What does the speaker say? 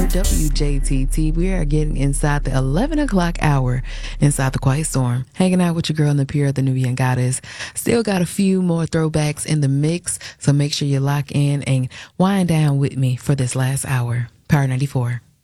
WJTT. We are getting inside the 11 o'clock hour inside the Quiet Storm. Hanging out with your girl Napira, the Nubian Goddess. Still got a few more throwbacks in the mix, so make sure you lock in and wind down with me for this last hour. Power 94.